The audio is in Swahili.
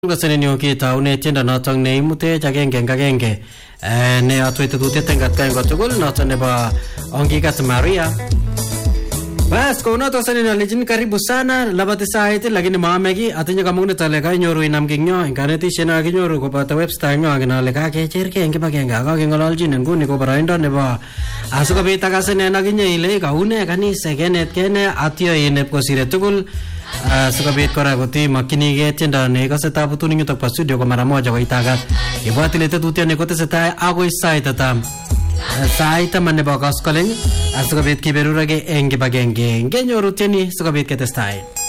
Ngasenenyo kitaune tiendo notok neimutech agenge ne atwete tutye tengat tugul notok nebo Ongikat Maria. Bas ko notok sanena lejin karibu sana labati sait lakini maameki atinye kamunet ale kanyoru inam kinyo inkanetishe na kinyoru koboto website nyo akinale kakecherke eng kibagenge akakeng'ololchin nguni ko boroindo nebo asikobit akasenen akinye ile kaune kanisa kenetkene atyo inep kosire tugul. Sikobit kora kotimakchinigei tiendo nekose tabutunik yutok po studio ko mara moja koitagat ibwat ile tetutioni kotesetai akoi sait tatam sait taman nebo koskoleny asikobit kiberurage eng kibagenge ngenyoru tieni sikobit ketestai.